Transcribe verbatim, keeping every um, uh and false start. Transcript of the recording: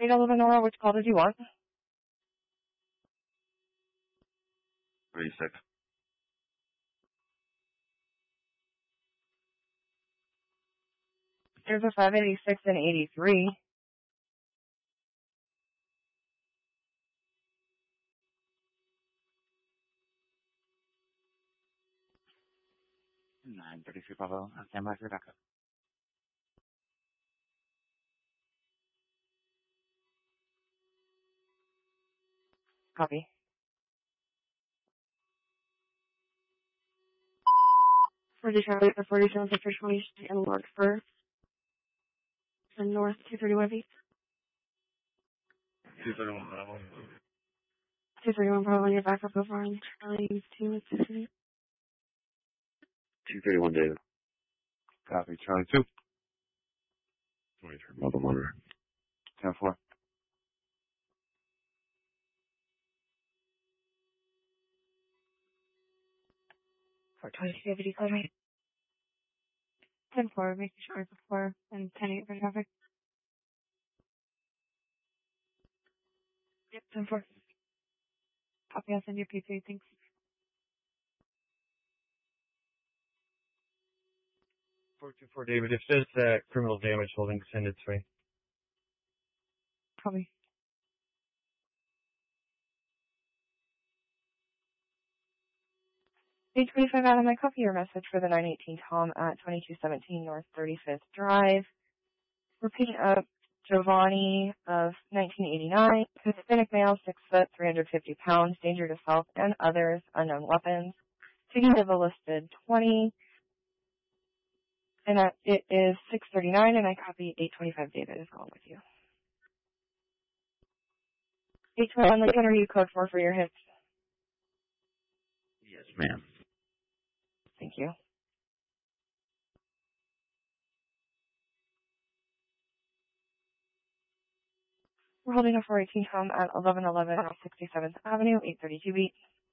eight eleven Nora, which call did you want? thirty-six. There's a five eighty-six and eighty-three. nine thirty-three Bravo. I'll stand by for backup. Copy. forty Charlie for forty-seven Victor twenty and Lord for the North two thirty-one feet. two thirty-one Bravo. two thirty-one Bravo on your backup over on Charlie two two. two thirty-one David. Copy. Charlie two. twenty-three Bravo monitor. ten four. For twenty-two David, you call me. ten four, making sure it's a four and ten eight for traffic. Yep, ten four. Copy, I'll send you a P three, thanks. four two four David, if there's uh, criminal damage holding, send it to me. Copy. eight twenty-five Adam, I copy your message for the nine eighteen Tom at twenty-two seventeen North thirty-fifth Drive. We're picking up Giovanni of nineteen eighty-nine, Hispanic male, six foot, three hundred fifty pounds, danger to self and others, unknown weapons. Taking to the listed twenty, and uh, it is six thirty-nine, and I copy eight twenty-five David is calling with you. eight twenty-one, let's enter you code four for your hits. Yes, ma'am. Thank you. We're holding a four eighteen Tom at eleven eleven North sixty-seventh Avenue, eight thirty-two beat.